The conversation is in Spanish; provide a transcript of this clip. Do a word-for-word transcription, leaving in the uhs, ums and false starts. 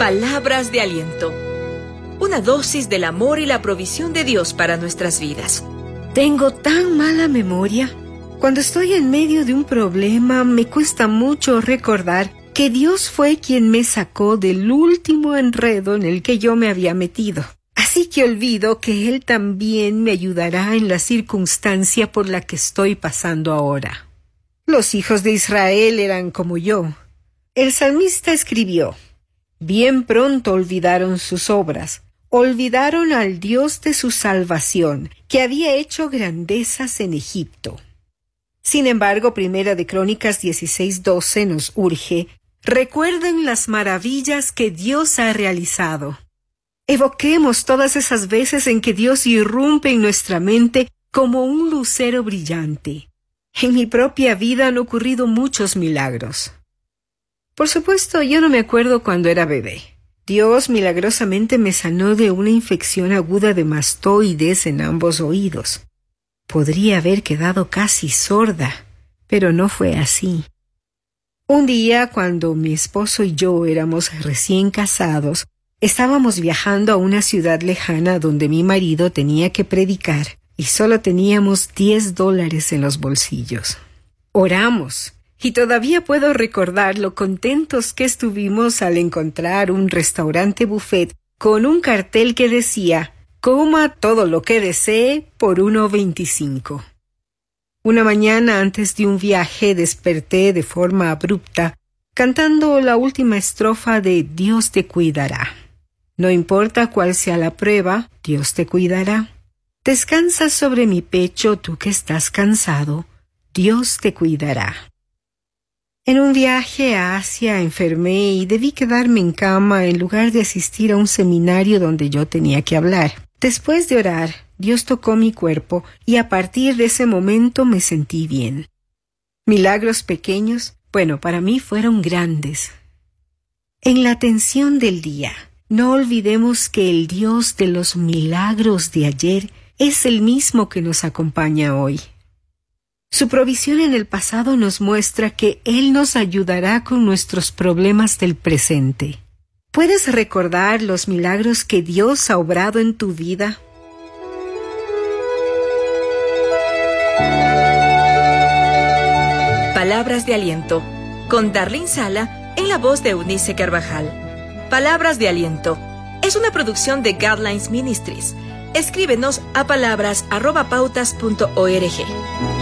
Palabras de aliento. Una dosis del amor y la provisión de Dios para nuestras vidas. Tengo tan mala memoria. Cuando estoy en medio de un problema, me cuesta mucho recordar que Dios fue quien me sacó del último enredo en el que yo me había metido. Así que olvido que Él también me ayudará en la circunstancia por la que estoy pasando ahora. Los hijos de Israel eran como yo. El salmista escribió: bien pronto olvidaron sus obras, olvidaron al Dios de su salvación, que había hecho grandezas en Egipto. Sin embargo, Primera de Crónicas dieciséis doce nos urge: recuerden las maravillas que Dios ha realizado. Evoquemos todas esas veces en que Dios irrumpe en nuestra mente como un lucero brillante. En mi propia vida han ocurrido muchos milagros. Por supuesto, yo no me acuerdo cuando era bebé. Dios milagrosamente me sanó de una infección aguda de mastoides en ambos oídos. Podría haber quedado casi sorda, pero no fue así. Un día, cuando mi esposo y yo éramos recién casados, estábamos viajando a una ciudad lejana donde mi marido tenía que predicar y solo teníamos diez dólares en los bolsillos. Oramos. Y todavía puedo recordar lo contentos que estuvimos al encontrar un restaurante buffet con un cartel que decía: coma todo lo que desee por uno veinticinco. Una mañana antes de un viaje desperté de forma abrupta cantando la última estrofa de Dios te cuidará. No importa cuál sea la prueba, Dios te cuidará. Descansa sobre mi pecho tú que estás cansado, Dios te cuidará. En un viaje a Asia enfermé y debí quedarme en cama en lugar de asistir a un seminario donde yo tenía que hablar. Después de orar, Dios tocó mi cuerpo y a partir de ese momento me sentí bien. Milagros pequeños, bueno, para mí fueron grandes. En la tensión del día, no olvidemos que el Dios de los milagros de ayer es el mismo que nos acompaña hoy. Su provisión en el pasado nos muestra que Él nos ayudará con nuestros problemas del presente. ¿Puedes recordar los milagros que Dios ha obrado en tu vida? Palabras de aliento, con Darlene Sala en la voz de Eunice Carvajal. Palabras de aliento es una producción de Guidelines Ministries. Escríbenos a palabras arroba pautas punto org.